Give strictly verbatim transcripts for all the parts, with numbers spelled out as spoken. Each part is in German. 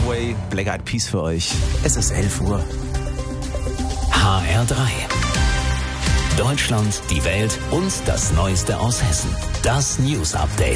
Subway, Black Eyed Peas für euch. Es ist elf Uhr. H R drei. Deutschland, die Welt und das Neueste aus Hessen. Das News Update.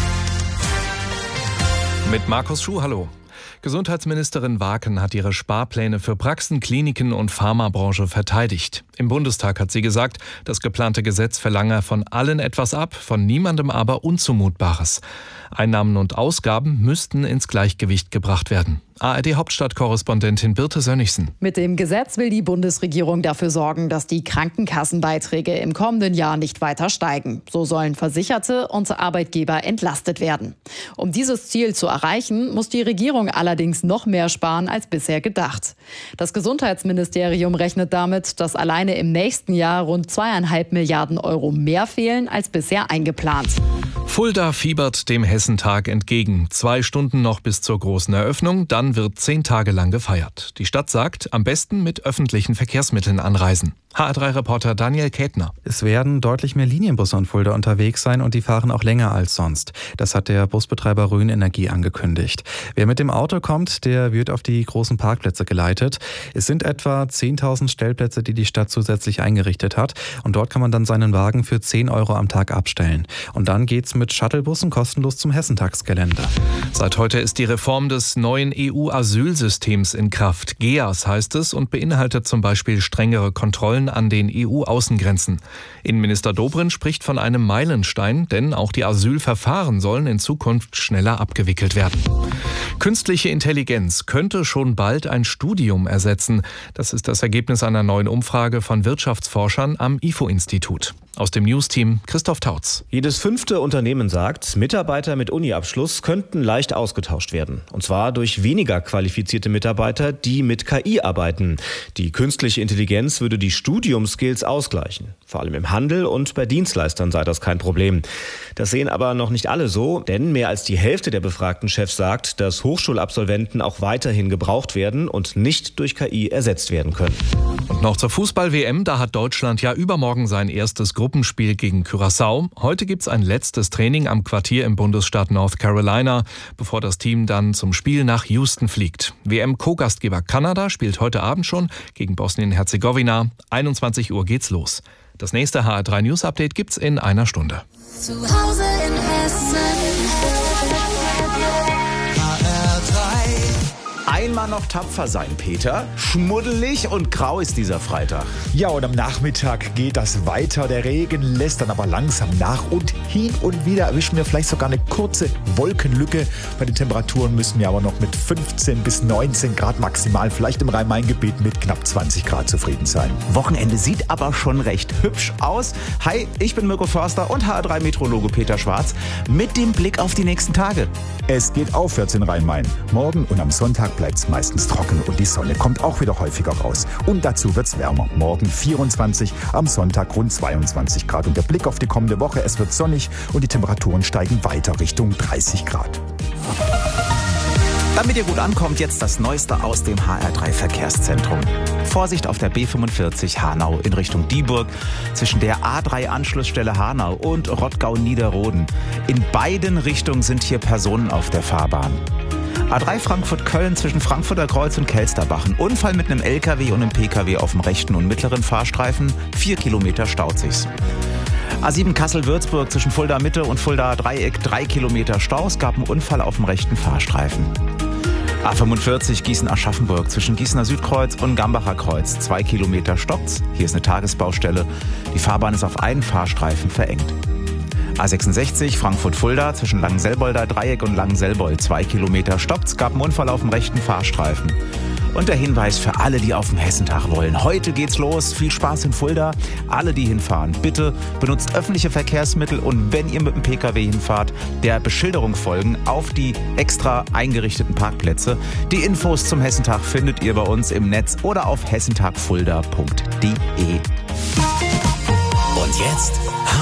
Mit Markus Schuh, hallo. Gesundheitsministerin Waken hat ihre Sparpläne für Praxen, Kliniken und Pharmabranche verteidigt. Im Bundestag hat sie gesagt, das geplante Gesetz verlange von allen etwas ab, von niemandem aber Unzumutbares. Einnahmen und Ausgaben müssten ins Gleichgewicht gebracht werden. A R D-Hauptstadtkorrespondentin Birte Sönnigsen. Mit dem Gesetz will die Bundesregierung dafür sorgen, dass die Krankenkassenbeiträge im kommenden Jahr nicht weiter steigen. So sollen Versicherte und Arbeitgeber entlastet werden. Um dieses Ziel zu erreichen, muss die Regierung allerdings noch mehr sparen als bisher gedacht. Das Gesundheitsministerium rechnet damit, dass alleine im nächsten Jahr rund zweieinhalb Milliarden Euro mehr fehlen als bisher eingeplant. Fulda fiebert dem Hessentag entgegen. Zwei Stunden noch bis zur großen Eröffnung, dann wird zehn Tage lang gefeiert. Die Stadt sagt, am besten mit öffentlichen Verkehrsmitteln anreisen. H R drei Reporter Daniel Kätner. Es werden deutlich mehr Linienbusse in Fulda unterwegs sein und die fahren auch länger als sonst. Das hat der Busbetreiber Rhön Energie angekündigt. Wer mit dem Auto kommt, der wird auf die großen Parkplätze geleitet. Es sind etwa zehntausend Stellplätze, die die Stadt zusätzlich eingerichtet hat. Und dort kann man dann seinen Wagen für zehn Euro am Tag abstellen. Und dann geht's mit Shuttlebussen kostenlos zum Hessentagsgelände. Seit heute ist die Reform des neuen E U-Asylsystems in Kraft. G E A S heißt es und beinhaltet zum Beispiel strengere Kontrollen an den E U-Außengrenzen. Innenminister Dobrindt spricht von einem Meilenstein, denn auch die Asylverfahren sollen in Zukunft schneller abgewickelt werden. Künstliche Intelligenz könnte schon bald ein Studium ersetzen. Das ist das Ergebnis einer neuen Umfrage von Wirtschaftsforschern am I F O-Institut. Aus dem News-Team Christoph Tautz. Jedes fünfte Unternehmen sagt, Mitarbeiter mit Uni-Abschluss könnten leicht ausgetauscht werden. Und zwar durch weniger qualifizierte Mitarbeiter, die mit K I arbeiten. Die künstliche Intelligenz würde die Studiumskills ausgleichen. Vor allem im Handel und bei Dienstleistern sei das kein Problem. Das sehen aber noch nicht alle so, denn mehr als die Hälfte der befragten Chefs sagt, dass Hochschulabsolventen auch weiterhin gebraucht werden und nicht durch K I ersetzt werden können. Und noch zur Fußball-W M, da hat Deutschland ja übermorgen sein erstes Gruppenspiel gegen Curaçao. Heute gibt's ein letztes Training am Quartier im Bundesstaat North Carolina, bevor das Team dann zum Spiel nach Houston fliegt. W M-Co-Gastgeber Kanada spielt heute Abend schon gegen Bosnien-Herzegowina. einundzwanzig Uhr geht's los. Das nächste H R drei News Update gibt's in einer Stunde. Zu Hause in Hessen. H R drei. Einmal noch tapfer sein, Peter. Schmuddelig und grau ist dieser Freitag. Ja, und am Nachmittag geht das weiter. Der Regen lässt dann aber langsam nach und hin und wieder erwischen wir vielleicht sogar eine kurze Wolkenlücke. Bei den Temperaturen müssen wir aber noch mit fünfzehn bis neunzehn Grad maximal, vielleicht im Rhein-Main-Gebiet mit knapp zwanzig Grad zufrieden sein. Wochenende sieht aber schon recht hübsch aus. Hi, ich bin Mirko Förster und H R drei Meteorologe Peter Schwarz mit dem Blick auf die nächsten Tage. Es geht aufwärts in Rhein-Main. Morgen und am Sonntag bleibt es meistens trocken und die Sonne kommt auch wieder häufiger raus. Und dazu wird es wärmer. Morgen vierundzwanzig, am Sonntag rund zweiundzwanzig Grad. Und der Blick auf die kommende Woche, es wird sonnig und die Temperaturen steigen weiter Richtung dreißig Grad. Damit ihr gut ankommt, jetzt das Neueste aus dem H R drei Verkehrszentrum. Vorsicht auf der B fünfundvierzig Hanau in Richtung Dieburg zwischen der A drei Anschlussstelle Hanau und Rottgau-Niederroden. In beiden Richtungen sind hier Personen auf der Fahrbahn. A drei Frankfurt-Köln zwischen Frankfurter Kreuz und Kelsterbach. Ein Unfall mit einem L K W und einem P K W auf dem rechten und mittleren Fahrstreifen. Vier Kilometer staut sich's. A sieben Kassel-Würzburg zwischen Fulda-Mitte und Fulda-Dreieck. Drei Kilometer Stau. Es gab einen Unfall auf dem rechten Fahrstreifen. A fünfundvierzig Gießen-Aschaffenburg zwischen Gießener Südkreuz und Gambacher Kreuz. Zwei Kilometer stoppt's. Hier ist eine Tagesbaustelle. Die Fahrbahn ist auf einen Fahrstreifen verengt. A sechsundsechzig Frankfurt-Fulda zwischen Langenselbolder Dreieck und Langenselbold. Zwei Kilometer stoppt's. Gab einen Unfall auf dem rechten Fahrstreifen. Und der Hinweis für alle, die auf den Hessentag wollen. Heute geht's los. Viel Spaß in Fulda. Alle, die hinfahren, bitte benutzt öffentliche Verkehrsmittel und wenn ihr mit dem P K W hinfahrt, der Beschilderung folgen auf die extra eingerichteten Parkplätze. Die Infos zum Hessentag findet ihr bei uns im Netz oder auf hessentagfulda punkt de. Und jetzt